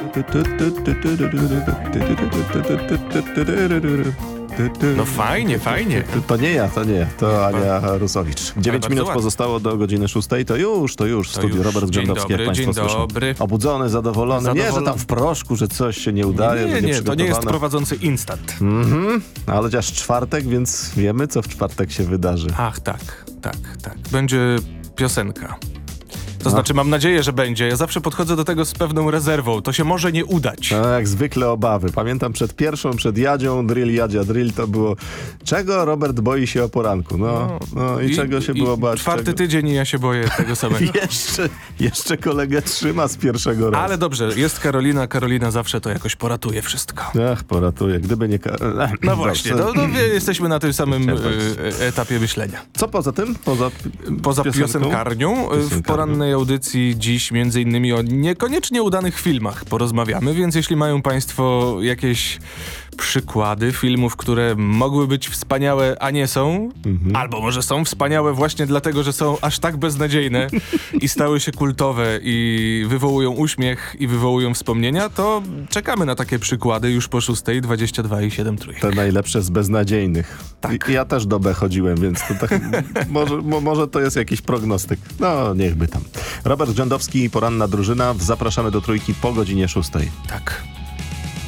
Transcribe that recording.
No fajnie. To nie ja, to Ania Rusowicz. 9 minut pozostało do godziny 6. To już w studiu Robert Grzędowski, jak państwo słyszą. Obudzony, zadowolony. Nie, że tam w proszku, że coś się nie udaje. Nie, to nie jest prowadzący instant. Ale chociaż czwartek, więc wiemy, co w czwartek się wydarzy. Ach, tak. Będzie piosenka. To znaczy, mam nadzieję, że będzie. Ja zawsze podchodzę do tego z pewną rezerwą. To się może nie udać. No, jak zwykle obawy. Pamiętam przed Jadzią, Jadzia drill, to było czego Robert boi się o poranku. I czego się było bać. Czwarty tydzień i ja się boję tego samego. Jeszcze kolegę trzyma z pierwszego razu. Ale dobrze, jest Karolina zawsze to jakoś poratuje wszystko. Ach, poratuje. Gdyby nie... No właśnie, jesteśmy na tym samym etapie myślenia. Co poza tym? Poza piosenkarnią w porannej audycji dziś między innymi o niekoniecznie udanych filmach porozmawiamy, więc jeśli mają państwo jakieś przykłady filmów, które mogły być wspaniałe, a nie są, albo może są wspaniałe właśnie dlatego, że są aż tak beznadziejne i stały się kultowe i wywołują uśmiech i wywołują wspomnienia, to czekamy na takie przykłady już po 6:22 i 7 Te najlepsze z beznadziejnych. Tak. Ja też do B chodziłem, więc to tak, może to jest jakiś prognostyk. No, niechby tam. Robert Grzędowski, Poranna Drużyna. Zapraszamy do Trójki po godzinie 6. Tak.